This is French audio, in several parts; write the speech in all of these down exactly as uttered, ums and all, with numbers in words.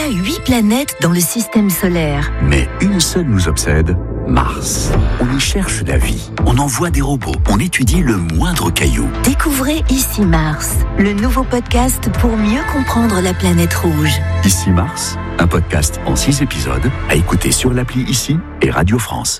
a huit planètes dans le système solaire. Mais une seule nous obsède, Mars. On y cherche la vie, on envoie des robots, on étudie le moindre caillou. Découvrez Ici Mars, le nouveau podcast pour mieux comprendre la planète rouge. Ici Mars, un podcast en six épisodes à écouter sur l'appli Ici et Radio France.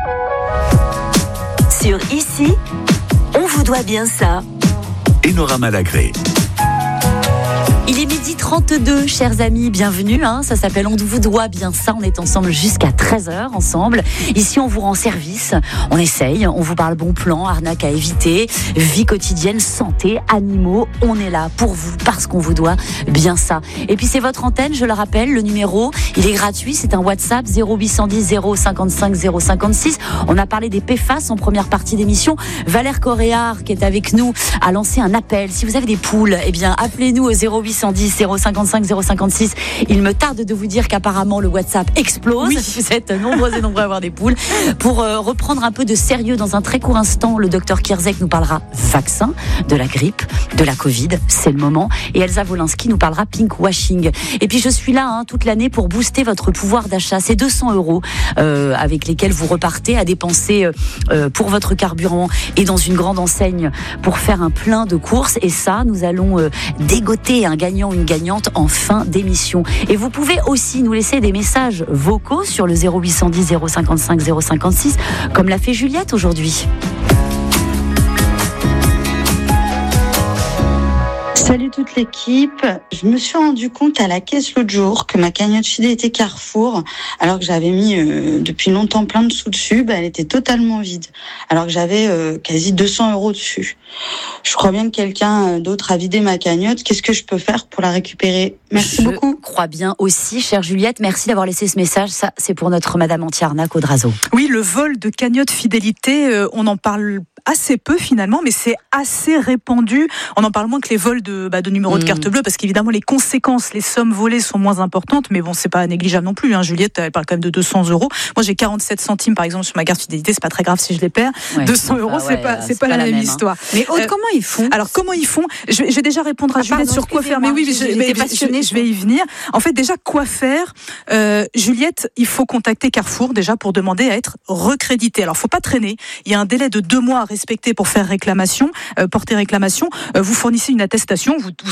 Sur Ici, on vous doit bien ça. Enora Malagré. Il est midi trente-deux, chers amis, bienvenue, hein, ça s'appelle On vous doit bien ça, on est ensemble jusqu'à treize heures ensemble. Ici, on vous rend service, on essaye, on vous parle bon plan, arnaque à éviter, vie quotidienne, santé, animaux, on est là pour vous parce qu'on vous doit bien ça. Et puis c'est votre antenne, je le rappelle, le numéro, il est gratuit, c'est un WhatsApp zéro huit cent dix zéro cinquante-cinq zéro cinquante-six. On a parlé des P F A S en première partie d'émission. Valère Coréard, qui est avec nous, a lancé un appel. Si vous avez des poules, eh bien appelez-nous au zéro huit cent dix zéro cinquante-cinq zéro cinquante-six. Il me tarde de vous dire qu'apparemment le WhatsApp explose. Oui. Vous êtes nombreux et nombreux à avoir des poules. Pour euh, reprendre un peu de sérieux dans un très court instant, le docteur Kierzek nous parlera vaccin, de la grippe, de la Covid, c'est le moment. Et Elsa Wolinski nous parlera pinkwashing. Et puis je suis là hein, toute l'année pour booster votre pouvoir d'achat. C'est deux cents euros euh, avec lesquels vous repartez à dépenser euh, pour votre carburant et dans une grande enseigne pour faire un plein de courses. Et ça, nous allons euh, dégoter un gagnant, une gagnante en fin d'émission. Et vous pouvez aussi nous laisser des messages vocaux sur le zéro huit cent dix zéro cinquante-cinq zéro cinquante-six, comme l'a fait Juliette aujourd'hui. Salut toute l'équipe. Je me suis rendu compte à la caisse l'autre jour que ma cagnotte fidélité Carrefour, alors que j'avais mis euh, depuis longtemps plein de sous dessus, bah, elle était totalement vide. Alors que j'avais euh, quasi deux cents euros dessus. Je crois bien que quelqu'un d'autre a vidé ma cagnotte. Qu'est-ce que je peux faire pour la récupérer ? Merci je beaucoup. Je crois bien aussi, chère Juliette. Merci d'avoir laissé ce message. Ça, c'est pour notre Madame Anti-Arnaque Audrazo. Oui, le vol de cagnotte fidélité, euh, on en parle assez peu finalement, mais c'est assez répandu. On en parle moins que les vols de, bah, de numéros mmh. de carte bleue, parce qu'évidemment les conséquences, les sommes volées sont moins importantes, mais bon, c'est pas négligeable non plus. Hein. Juliette, elle parle quand même de deux cents euros. Moi, j'ai quarante-sept centimes par exemple sur ma carte fidélité, c'est pas très grave si je les perds. Ouais, deux cents euros, ouais, c'est pas, c'est, c'est pas, pas la, la même, même histoire. Hein. Mais Aude, euh, comment ils font ? Alors comment ils font ? Je vais, je vais déjà répondre à ah, Juliette pardon, sur quoi faire. Mais oui, mais je, mais, passionnée, je, je vais y venir. En fait, déjà quoi faire ? euh, Juliette, il faut contacter Carrefour déjà pour demander à être recrédité. Alors, faut pas traîner. Il y a un délai de deux mois à respecter pour faire réclamation, euh, porter réclamation. Euh, vous fournissez une attestation. Vous, vous